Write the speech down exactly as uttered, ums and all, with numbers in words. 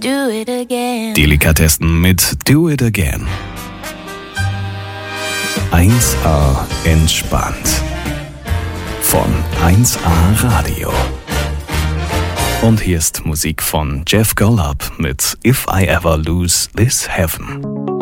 do it again. Delikatessen mit Do It Again. eins A entspannt. Von eins A Radio. Und hier ist Musik von Jeff Golub mit If I Ever Lose This Heaven.